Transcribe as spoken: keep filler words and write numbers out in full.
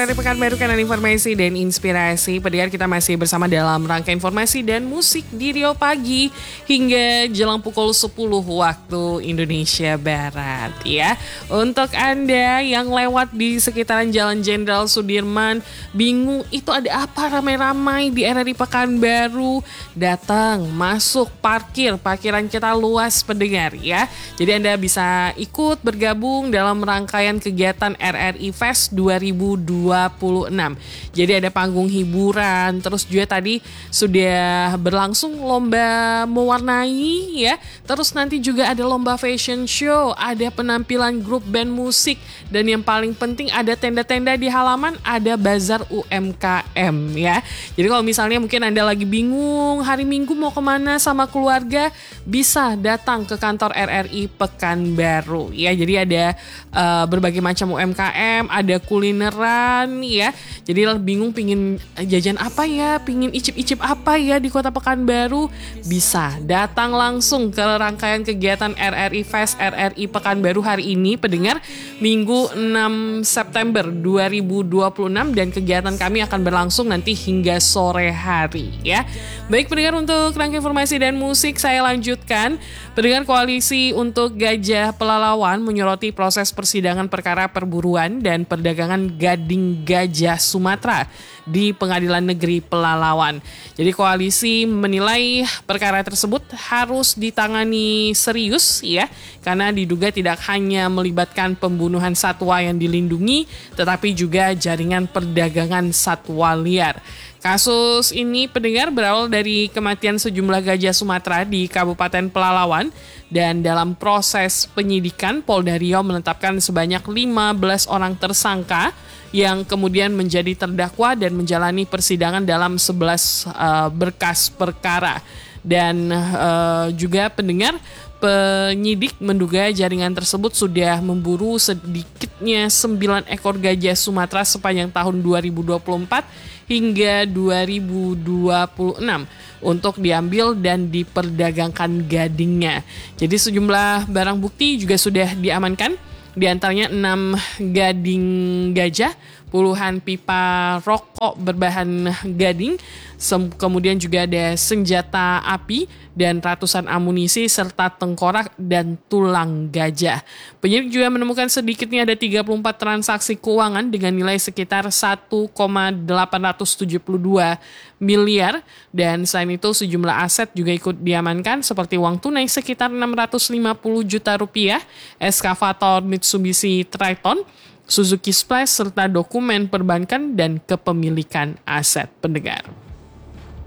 R R I Pekanbaru, Kanal Informasi dan Inspirasi. Pendengar, kita masih bersama dalam rangka informasi dan musik di Rio Pagi hingga jelang pukul sepuluh waktu Indonesia Barat ya. Untuk Anda yang lewat di sekitaran Jalan Jenderal Sudirman, bingung itu ada apa ramai-ramai di R R I Pekanbaru, datang, masuk, parkir, parkiran kita luas pendengar ya. Jadi Anda bisa ikut bergabung dalam rangkaian kegiatan R R I Fest dua ribu dua puluh enam. Jadi ada panggung hiburan, terus juga tadi sudah berlangsung lomba mewarnai ya. Terus nanti juga ada lomba fashion show, ada penampilan grup band musik, dan yang paling penting ada tenda-tenda di halaman, ada bazar U M K M ya. Jadi kalau misalnya mungkin Anda lagi bingung hari Minggu mau kemana sama keluarga, bisa datang ke kantor R R I Pekanbaru ya. Jadi ada uh, berbagai macam U M K M, ada kulineran ya. Jadi bingung pingin jajan apa ya, pingin icip-icip apa ya di Kota Pekanbaru, bisa datang langsung ke rangkaian kegiatan R R I Fest R R I Pekanbaru hari ini pendengar, Minggu enam September dua ribu dua puluh enam, dan kegiatan kami akan berlangsung nanti hingga sore hari ya. Baik pendengar, untuk rangkaian informasi dan musik saya lanjutkan. Pendengar, Koalisi untuk Gajah Pelalawan menyoroti proses persidangan perkara perburuan dan perdagangan gading gajah Sumatera di Pengadilan Negeri Pelalawan. Jadi koalisi menilai perkara tersebut harus ditangani serius ya, karena diduga tidak hanya melibatkan pembunuhan satwa yang dilindungi, tetapi juga jaringan perdagangan satwa liar. Kasus ini pendengar berawal dari kematian sejumlah gajah Sumatera di Kabupaten Pelalawan, dan dalam proses penyidikan Polda Riau menetapkan sebanyak lima belas orang tersangka yang kemudian menjadi terdakwa dan menjalani persidangan dalam sebelas uh, berkas perkara. Dan uh, juga pendengar, penyidik menduga jaringan tersebut sudah memburu sedikitnya sembilan ekor gajah Sumatera sepanjang tahun dua ribu dua puluh empat hingga dua ribu dua puluh enam untuk diambil dan diperdagangkan gadingnya. Jadi sejumlah barang bukti juga sudah diamankan, di antaranya enam gading gajah, puluhan pipa rokok berbahan gading, sem- kemudian juga ada senjata api dan ratusan amunisi serta tengkorak dan tulang gajah. Penyidik juga menemukan sedikitnya ada tiga puluh empat transaksi keuangan dengan nilai sekitar satu koma delapan tujuh dua miliar, dan selain itu sejumlah aset juga ikut diamankan seperti uang tunai sekitar enam ratus lima puluh juta rupiah, eskavator Mitsubishi Triton, Suzuki Splash, serta dokumen perbankan dan kepemilikan aset pendengar.